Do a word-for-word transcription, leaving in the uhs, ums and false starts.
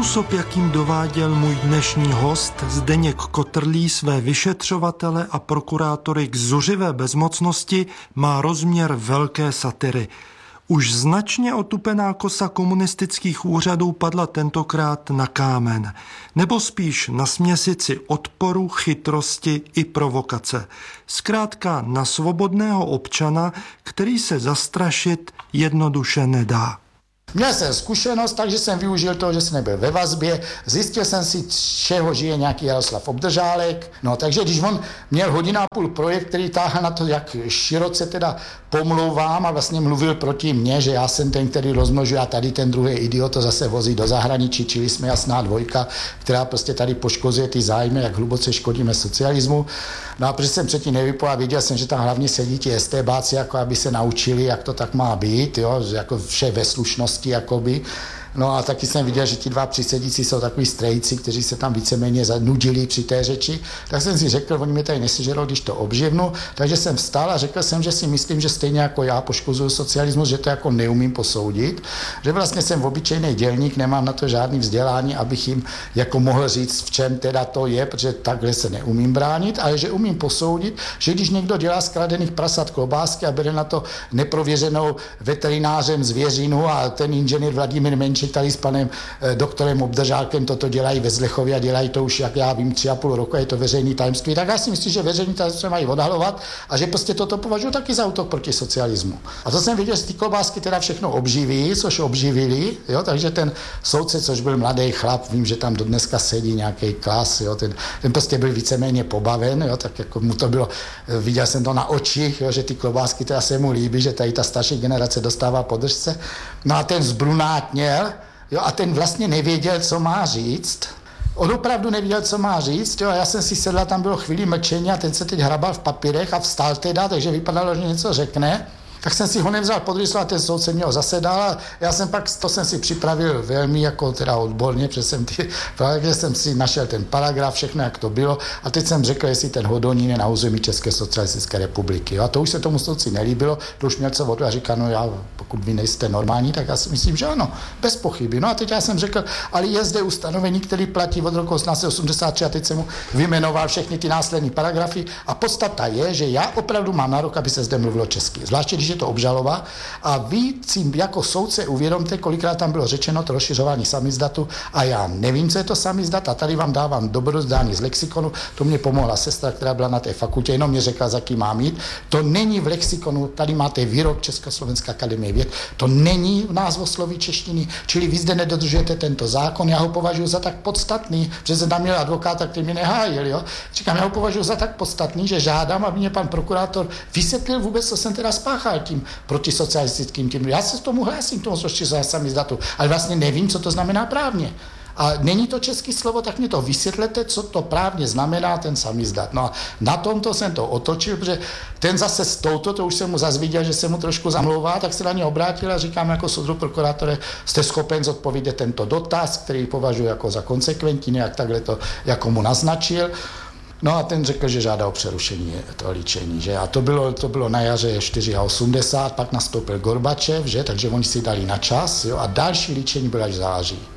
Způsob, jakým dováděl můj dnešní host Zdeněk Kotrlý své vyšetřovatele a prokurátory k zuřivé bezmocnosti, má rozměr velké satiry. Už značně otupená kosa komunistických úřadů padla tentokrát na kámen, nebo spíš na směsici odporu, chytrosti i provokace. Zkrátka na svobodného občana, který se zastrašit jednoduše nedá. Měl jsem zkušenost, takže jsem využil toho, že jsem nebyl ve vazbě, zjistil jsem si, čeho žije nějaký Jaroslav Obdržálek, no takže když on měl hodinu a půl projekt, který táhl na to, jak široce teda pomlouvám a vlastně mluvil proti mně, že já jsem ten, který rozmnožuje a tady ten druhý idiot to zase vozí do zahraničí, čili jsme jasná dvojka, která prostě tady poškozuje ty zájmy, jak hluboce škodíme socialismu. No a protože jsem předtím nevypol a viděl jsem, že tam hlavně sedí ti estébáci, jako aby se naučili, jak to tak má být, jo, jako vše ve slušnosti, jakoby. No a taky jsem viděl, že ti dva přísedící jsou takový strejci, kteří se tam víceméně zanudili při té řeči. Tak jsem si řekl, oni mě tady nesežerou, když to obživnu. Takže jsem vstal a řekl jsem, že si myslím, že stejně jako já poškozuju socialismus, že to jako neumím posoudit. Že vlastně jsem obyčejný dělník, nemám na to žádný vzdělání, abych jim jako mohl říct, v čem teda to je, protože takhle se neumím bránit, ale že umím posoudit, že když někdo dělá z kradených prasat klobásky a bere na to neprověřenou veterinářem zvěřinu a ten inženýr Vladimír Menčík tady s panem eh, doktorem Obdržálkem toto dělají ve Zlechově a dělají to už, jak já vím, tři a půl roku, je to veřejný tajemství, tak já si myslím, že veřejný tajemství mají odhalovat a že prostě toto považuji taky za útok proti socialismu. A to jsem viděl, že ty klobásky teda všechno obživí, což obživili, jo, takže ten soudce, což byl mladý chlap, vím, že tam do dneska sedí nějaký klas, jo, ten, ten prostě byl víceméně pobaven, jo, tak jako mu to bylo, viděl jsem to na očích, jo, že ty klobásky teda se mu líbí, že tady ta starší generace dostává podržce. No a ten zbrunátněl, jo, a ten vlastně nevěděl, co má říct. On opravdu nevěděl, co má říct. Jo, a já jsem si sedla, tam bylo chvíli mlčení a ten se teď hrabal v papírech a vstal teda, takže vypadalo, že něco řekne. Tak jsem si ho nevzal pod rysou a ten soudce mě ho zasedal a já jsem pak, to jsem si připravil velmi jako teda odborně, protože jsem, ty, protože jsem si našel ten paragraf, všechno, jak to bylo a teď jsem řekl, jestli ten Hodonín je na území České socialistické republiky. Jo, a to už se tomu soudci nelíbilo, to už měl co vodu a říká, no já, pokud vy nejste normální, tak já si myslím, že ano, bez pochyby. No a teď já jsem řekl, ale je zde ustanovení, který platí od roku osmnáct set osmdesát tři a teď jsem mu vyjmenoval všechny ty následní paragrafy a podstata je, že já opravdu mám nárok, aby se zde mluvilo česky. Zvláště když je to obžaloba a vy si jako soudce uvědomte, kolikrát tam bylo řečeno to rozšiřování samizdatu a já nevím, co je to samizdat a tady vám dávám dobrozdání z lexikonu, to mě pomohla sestra, která byla na té fakultě, jenom mě řekla, za kým mám jít. To není v lexikonu, tady máte výrok Československé akademie věd, to není v názvosloví češtiny, čili vy zde nedodržujete tento zákon, já ho považuji za tak podstatný, že jsem tam měl advokáta, který mě nehájil, jo. Říkám, já ho považuji za tak podstatný, že žádám, aby mě pan prokurátor vysvětlil vůbec, co jsem teda spáchal tím protisocialistickým tím. Já se s tomu hlásím, tomu rozšiřování samizdatu, ale vlastně nevím, co to znamená právně. A není to české slovo, tak mě to vysvětlete, co to právně znamená ten samizdat. No a na tomto jsem to otočil, protože ten zase s touto, to už jsem mu zase viděl, že se mu trošku zamlouvá, tak se na ně obrátil a říkám jako soudru prokurátore, jste schopen zodpovědět tento dotaz, který považuji jako za konsekventní, jak takhle to jako mu naznačil. No a ten řekl, že žádá o přerušení toho líčení, že? A to bylo, to bylo na jaře osmdesát čtyři, pak nastoupil Gorbačev, že? Takže oni si dali na čas, jo? A další líčení bylo až v září.